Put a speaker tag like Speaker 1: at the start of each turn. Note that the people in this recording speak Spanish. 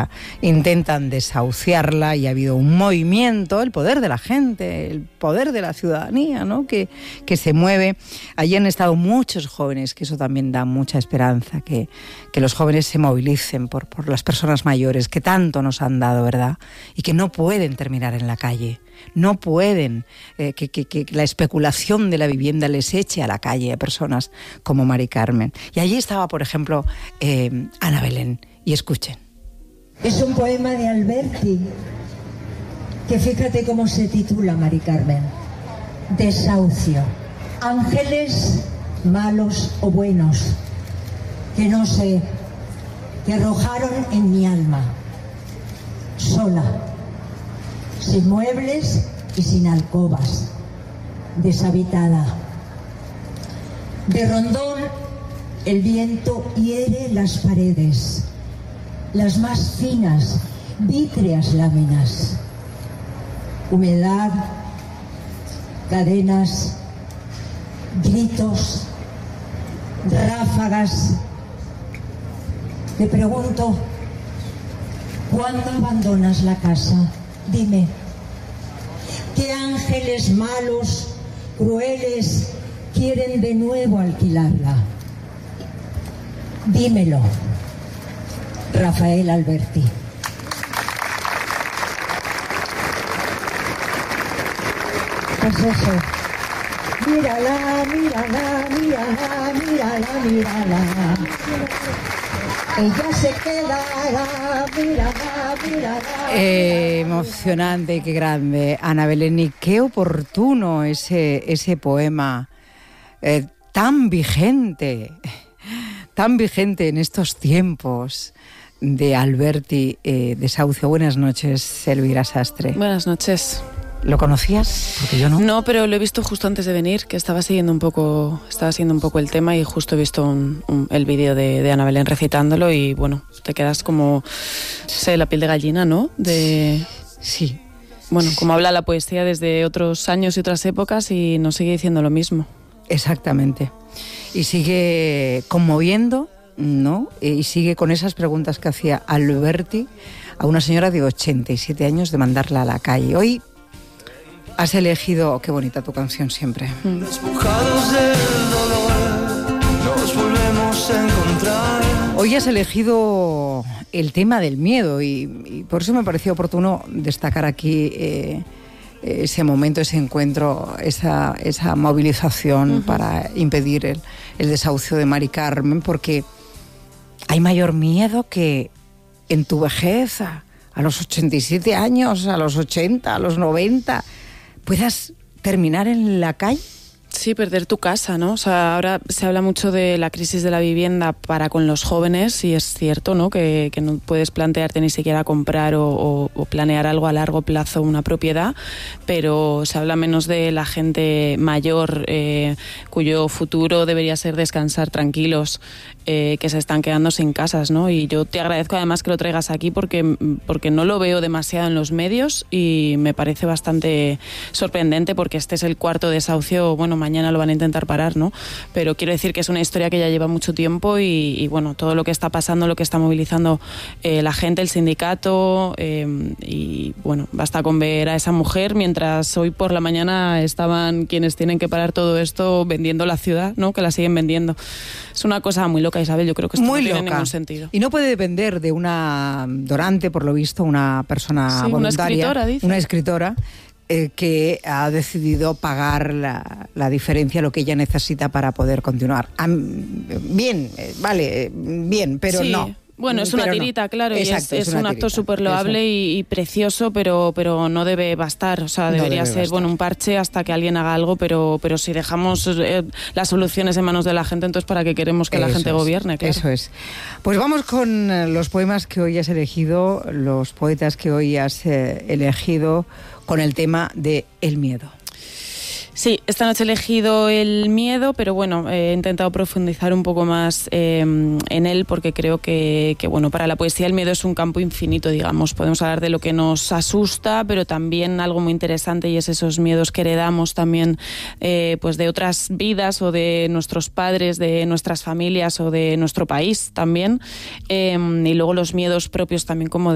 Speaker 1: ahora intentan desahuciarla, y ha habido un movimiento, el poder de la gente, el poder de la ciudadanía, ¿no? que se mueve. Allí han estado muchos jóvenes, que eso también da mucha esperanza, que los jóvenes se movilicen por las personas mayores que tanto nos han dado, ¿verdad? Y que no pueden terminar en la calle, no pueden, que la especulación de la vivienda les eche a la calle a personas como Mari Carmen. Y allí estaba, por ejemplo, Ana Belén, y escuchen.
Speaker 2: Es un poema de Alberti, que fíjate cómo se titula, Mari Carmen: Desahucio. Ángeles malos o buenos, que no sé, que arrojaron en mi alma, sola, sin muebles y sin alcobas, deshabitada. De rondón el viento hiere las paredes, las más finas, vítreas láminas. Humedad, cadenas, gritos, ráfagas. Te pregunto, ¿cuándo abandonas la casa? Dime, ¿qué ángeles malos, crueles, quieren de nuevo alquilarla? Dímelo. Rafael Alberti. Pues eso. Mírala, mírala, mírala, mírala, mírala. Ella se quedará, mírala, mírala.
Speaker 1: Emocionante, qué grande, Ana Belén, y qué oportuno ese poema, tan vigente en estos tiempos, de Alberti, Desahucio. Buenas noches, Elvira Sastre.
Speaker 3: Buenas noches.
Speaker 1: ¿Lo conocías? Porque yo no.
Speaker 3: No, pero lo he visto justo antes de venir, que estaba siguiendo un poco el tema, y justo he visto el vídeo de Ana Belén recitándolo, y bueno, te quedas como, la piel de gallina, ¿no?
Speaker 1: Sí.
Speaker 3: Bueno, como habla la poesía desde otros años y otras épocas, y nos sigue diciendo lo mismo.
Speaker 1: Exactamente. Y sigue conmoviendo, ¿no? Y sigue con esas preguntas que hacía Alberti a una señora de 87 años, de mandarla a la calle. Hoy has elegido, qué bonita tu canción siempre.
Speaker 4: Despojados del dolor, nos volvemos a encontrar.
Speaker 1: Hoy has elegido el tema del miedo, y por eso me pareció oportuno destacar aquí ese momento, ese encuentro, esa movilización para impedir el desahucio de Mari Carmen, porque hay mayor miedo que en tu vejez, a los 87 años, a los 80, a los 90, puedas terminar en la calle.
Speaker 3: Sí, perder tu casa, ¿no? O sea, ahora se habla mucho de la crisis de la vivienda para con los jóvenes, y es cierto, ¿no? Que no puedes plantearte ni siquiera comprar o planear algo a largo plazo, una propiedad, pero se habla menos de la gente mayor, cuyo futuro debería ser descansar tranquilos, que se están quedando sin casas, ¿no? Y yo te agradezco además que lo traigas aquí, porque no lo veo demasiado en los medios, y me parece bastante sorprendente, porque este es el cuarto desahucio. Bueno, mañana lo van a intentar parar, ¿no? Pero quiero decir que es una historia que ya lleva mucho tiempo, y bueno, todo lo que está pasando, lo que está movilizando la gente, el sindicato, y bueno, basta con ver a esa mujer, mientras hoy por la mañana estaban quienes tienen que parar todo esto vendiendo la ciudad, ¿no? Que la siguen vendiendo. Es una cosa muy loca, Isabel, yo creo que esto
Speaker 1: muy
Speaker 3: no tiene
Speaker 1: loca.
Speaker 3: ningún sentido.
Speaker 1: Y no puede depender de una donante, por lo visto, una persona voluntaria. Una escritora, que ha decidido pagar la diferencia, lo que ella necesita para poder continuar. Bien, vale, bien, pero
Speaker 3: sí.
Speaker 1: no.
Speaker 3: Bueno, es una tirita, no. Claro. Exacto, y es un acto súper loable y precioso, pero no debe bastar. O sea, debería ser bastar. Bueno, un parche hasta que alguien haga algo, pero si dejamos las soluciones en manos de la gente, entonces ¿para qué queremos que la gente gobierne? Claro.
Speaker 1: Eso es. Pues vamos con los poemas que hoy has elegido, los poetas que hoy has elegido, con el tema de el miedo.
Speaker 3: Sí, esta noche he elegido el miedo, pero bueno, he intentado profundizar un poco más en él, porque creo que bueno, para la poesía el miedo es un campo infinito, digamos. Podemos hablar de lo que nos asusta, pero también algo muy interesante, y es esos miedos que heredamos también pues de otras vidas, o de nuestros padres, de nuestras familias, o de nuestro país también, y luego los miedos propios también, como